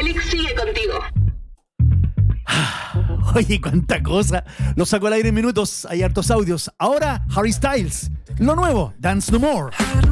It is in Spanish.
Félix sigue contigo. Oye, cuánta cosa. Lo saco al aire en minutos. Hay hartos audios. Ahora, Harry Styles. Lo nuevo, Dance No More.